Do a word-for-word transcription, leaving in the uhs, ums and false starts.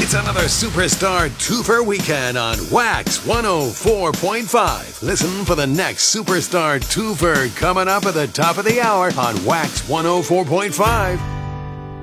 It's another Superstar Twofer weekend on Wax one oh four point five. Listen for the next Superstar Twofer coming up at the top of the hour on Wax one oh four point five.